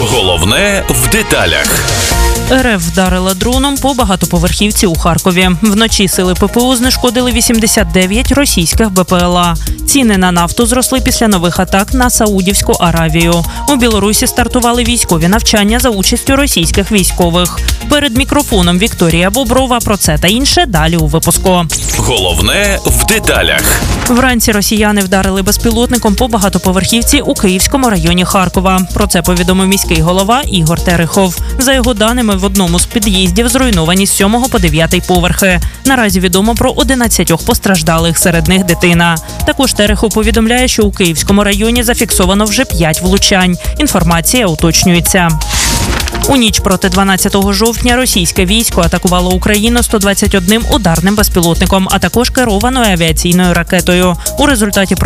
Головне в деталях. РФ вдарила дроном по багатоповерхівці у Харкові. Вночі сили ППО знешкодили 89 російських БПЛА. Ціни на нафту зросли після нових атак на Саудівську Аравію. У Білорусі стартували військові навчання за участю російських військових. Перед мікрофоном Вікторія Боброва. Про це та інше далі у випуску. Головне в деталях. Вранці росіяни вдарили безпілотником по багатоповерхівці у Київському районі Харкова. Про це повідомив міський голова Ігор Терехов. За його даними, в одному з під'їздів зруйновані з 7 по 9 поверхи. Наразі відомо про 11 постраждалих, серед них дитина. Також Терехов повідомляє, що у Київському районі зафіксовано вже 5 влучань. Інформація уточнюється. У ніч проти 12 жовтня російське військо атакувало Україну 121 ударним безпілотником, а також керованою авіаційною ракетою. У результаті